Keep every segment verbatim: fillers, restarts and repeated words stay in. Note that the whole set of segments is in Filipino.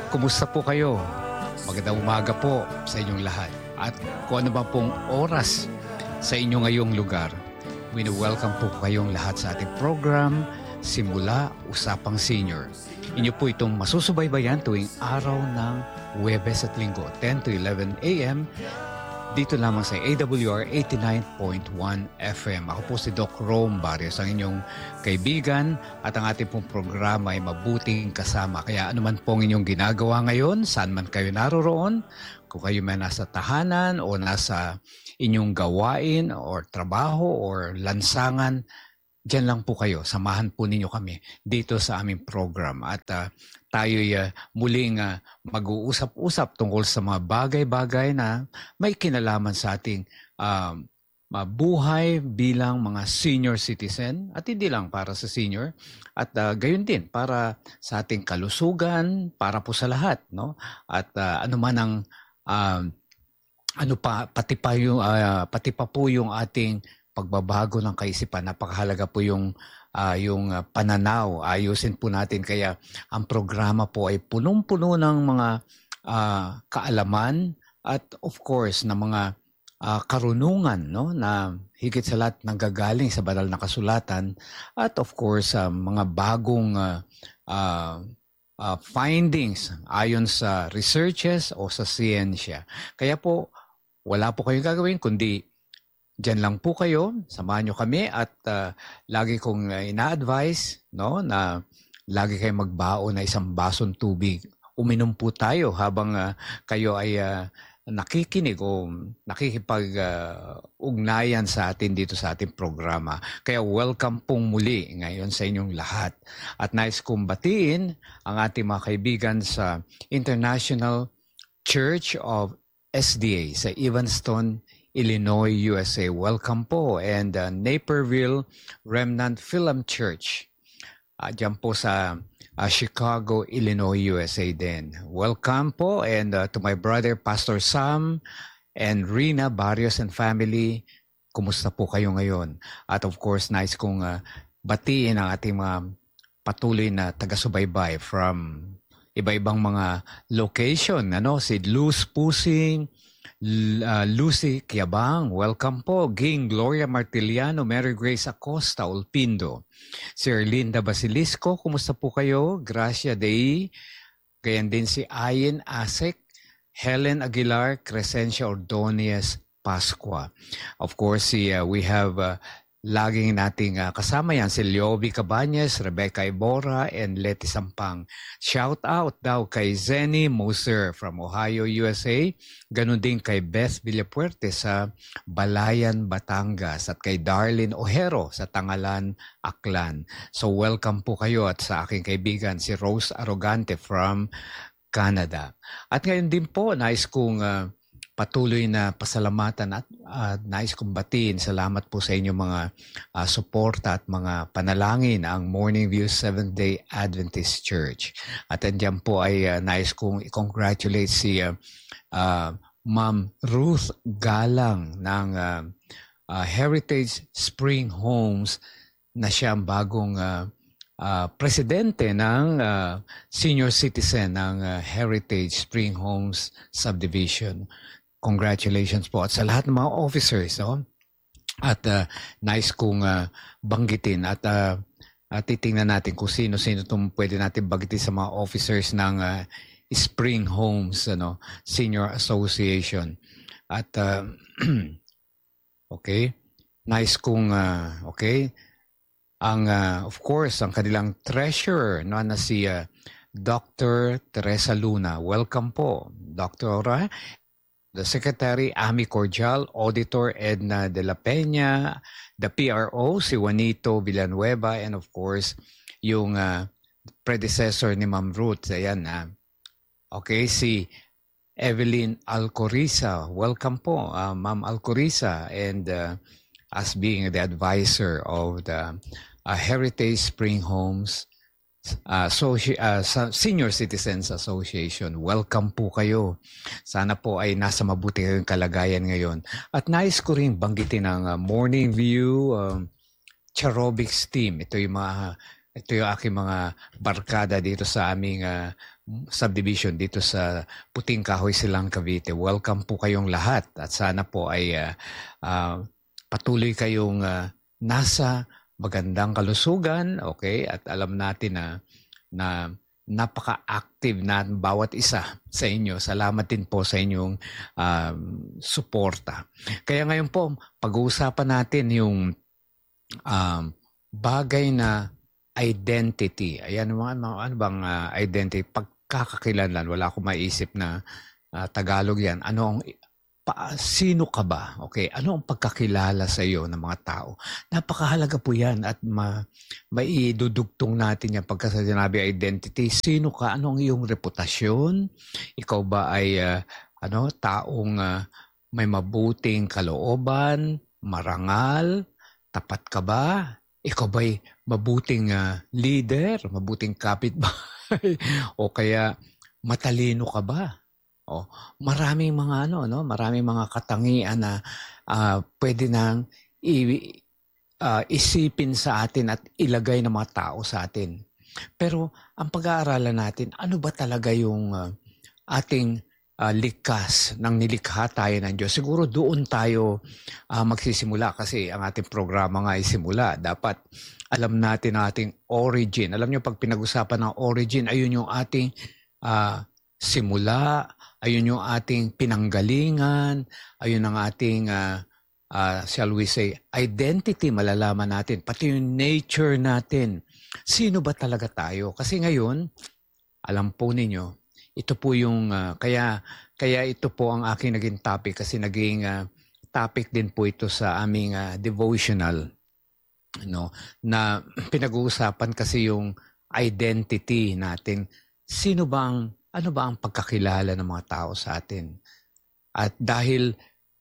Kumusta po kayo? Magandang umaga po sa inyong lahat. At kung ano ba pong oras sa inyo ngayong lugar, wini-welcome po kayong lahat sa ating program, Simula Usapang Senior. Inyo po itong masusubaybayan tuwing araw ng Huwebes at Linggo, ten to eleven a m dito lamang sa A W R eighty-nine point one F M. Ako po si Doc Rome Barrios, ang inyong kaibigan, at ang ating pong programa ay mabuting kasama. Kaya anuman pong inyong ginagawa ngayon, saan man kayo naroroon, kung kayo may nasa tahanan o nasa inyong gawain or trabaho or lansangan, diyan lang po kayo. Samahan po ninyo kami dito sa aming program. At uh, tayo'y uh, muling uh, mag-uusap-usap tungkol sa mga bagay-bagay na may kinalaman sa ating uh, buhay bilang mga senior citizen, at hindi lang para sa senior, at uh, gayon din para sa ating kalusugan, para po sa lahat, no? At uh, ano man ang uh, ano pa pati pa yung uh, pati pa po yung ating pagbabago ng kaisipan. Napakahalaga po yung uh, yung uh, pananaw. Ayusin po natin, kaya ang programa po ay punong-puno ng mga uh, kaalaman at of course na mga uh, karunungan, no, na higit sa lahat nanggagaling sa banal na kasulatan, at of course uh, mga bagong uh, uh, uh, findings ayon sa researches o sa siyensya. Kaya po wala po kayong gagawin kundi diyan lang po kayo, samahan nyo kami, at uh, lagi kong uh, ina-advise, no, na lagi kayong magbaon na isang basong tubig. Uminom po tayo habang uh, kayo ay uh, nakikinig o nakikipag-ugnayan uh, sa atin dito sa ating programa. Kaya welcome pong muli ngayon sa inyong lahat. At nais kong batiin ang ating mga kaibigan sa International Church of S D A sa Evanston, Illinois, U S A. Welcome po. And uh, Naperville Remnant Film Church. Uh, diyan po sa uh, Chicago, Illinois, U S A din. Welcome po. And uh, to my brother, Pastor Sam and Rina Barrios and family, kumusta po kayo ngayon? At of course, nice kong uh, batiin ang ating mga patuloy na taga-subaybay from iba-ibang mga location. Ano? Si Luz Pusing, Uh, Lucy Kiabang, welcome po. Ging Gloria Martiliano, Mary Grace Acosta, Ulpindo. Sir Linda Basilisco, kumusta po kayo? Gracia Dei. Gayan din si Ayen Asek, Helen Aguilar, Crescencia Ordonez Pascua. Of course, si, uh, we have uh, laging nating uh, kasama yan si Leobi Cabañez, Rebecca Ibora, and Leti Sampang. Shout out daw kay Zenny Moser from Ohio, U S A. Ganon din kay Beth Villapuerte sa Balayan, Batangas, at kay Darlene Ojero sa Tangalan, Aklan. So welcome po kayo, at sa aking kaibigan si Rose Arrogante from Canada. At ngayon din po, nais kong uh, patuloy na pasalamatan at uh, nais kong batiin. Salamat po sa inyong mga uh, suporta at mga panalangin ang Morning View Seventh-day Adventist Church. At andyan po ay uh, nais kong i-congratulate si uh, uh, Ma'am Ruth Galang ng uh, uh, Heritage Spring Homes, na siya ang bagong uh, uh, presidente ng uh, senior citizen ng uh, Heritage Spring Homes Subdivision. Congratulations po, at sa lahat ng mga officers, no? At uh, nice kong uh, banggitin at uh, uh, titingnan natin kung sino-sino itong pwede natin banggitin sa mga officers ng uh, Spring Homes, ano, Senior Association. At uh, okay, nice kong uh, okay, ang uh, of course ang kanilang treasurer, no, na si uh, Doctor Teresa Luna. Welcome po, Doctor Ora. The Secretary, Ami Cordial, Auditor, Edna de la Peña, the P R O, si Juanito Villanueva, and of course, yung uh, predecessor ni Ma'am Ruth. Ayan, uh, okay, si Evelyn Alcoriza. Welcome po, uh, Ma'am Alcoriza, and uh, as being the advisor of the uh, Heritage Spring Homes Uh, so, uh, Senior Citizens Association. Welcome po kayo. Sana po ay nasa mabuti kayong kalagayan ngayon. At nais ko rin banggitin ang uh, Morning View um, Charobics team. Ito yung mga ito yung aking mga barkada dito sa aming uh, subdivision dito sa Puting Kahoy, Silang, Cavite. Welcome po kayong lahat at sana po ay uh, uh, patuloy kayong uh, nasa magandang kalusugan, okay? At alam natin na na napaka-active na bawat isa sa inyo. Salamat din po sa inyong um, suporta. Kaya ngayon po, pag-uusapan natin yung um, bagay na identity. Ayan, ano, ano bang uh, identity? Pagkakakilanlan. Wala akong maisip na uh, Tagalog yan. Ano ang Pa, sino ka ba? Okay, ano ang pagkakilala sa iyo ng mga tao? Napakahalaga po 'yan at ma maidudugtong natin 'yan pagka sa sinabi identity. Sino ka? Ano ang iyong reputasyon? Ikaw ba ay uh, ano, taong uh, may mabuting kalooban, marangal, tapat ka ba? Ikaw ba ay mabuting uh, leader, mabuting kapitbahay o kaya matalino ka ba? Oh, maraming mga ano no, maraming mga katangian na uh, pwede nang i, uh, isipin sa atin at ilagay ng mga tao sa atin. Pero ang pag-aaralan natin, ano ba talaga yung uh, ating uh, likas ng nilikha tayo ng Diyos? Siguro doon tayo uh, magsisimula kasi ang ating programa nga ay simula. Dapat alam natin ang ating origin. Alam niyo pag pinag-usapan ng origin, ayun yung ating uh, simula. Ayun yung ating pinanggalingan, ayun ang ating, uh, uh, shall we say, identity, malalaman natin, pati yung nature natin. Sino ba talaga tayo? Kasi ngayon, alam po ninyo, ito po yung, uh, kaya, kaya ito po ang aking naging topic kasi naging uh, topic din po ito sa aming uh, devotional, no? Na pinag-uusapan kasi yung identity natin. Sino bang Ano ba ang pagkakilala ng mga tao sa atin? At dahil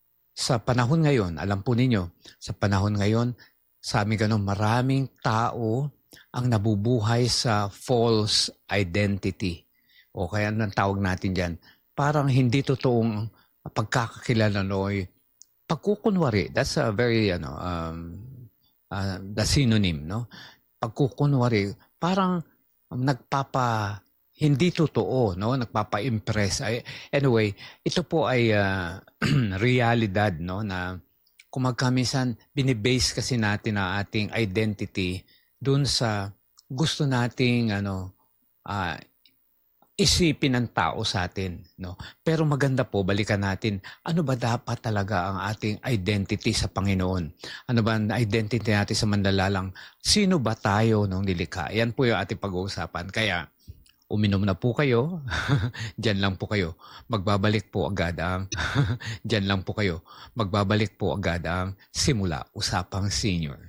sa panahon ngayon, alam po ninyo, sa panahon ngayon, sa amin ganun, maraming tao ang nabubuhay sa false identity. O kaya anong tawag natin dyan? Parang hindi totoong pagkakakilala no, pagkukunwari. That's a very, ano, um, uh, the synonym, no? Pagkukunwari, parang um, nagpapa... Hindi totoo, no? Nagpapa-impress. Anyway, ito po ay uh, realidad, no? Na kung magkamisan, binibase kasi natin ang ating identity dun sa gusto nating ano, uh, isipin ng tao sa atin, no? Pero maganda po, balikan natin, ano ba dapat talaga ang ating identity sa Panginoon? Ano ba ang identity natin sa mandalalang? Sino ba tayo nung nilikha? Yan po yung ating pag-uusapan. Kaya, uminom na po kayo, dyan lang po kayo. Magbabalik po agad ang, dyan lang po kayo. Magbabalik po agad ang Simula Usapang Senior.